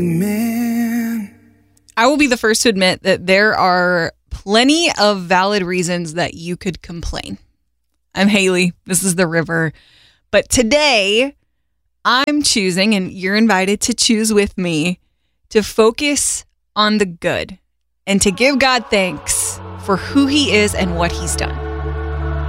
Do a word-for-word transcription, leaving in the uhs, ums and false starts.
Man. I will be the first to admit that there are plenty of valid reasons that you could complain. I'm Haley. This is The River. But today, I'm choosing, and you're invited to choose with me, to focus on the good and to give God thanks for who he is and what he's done.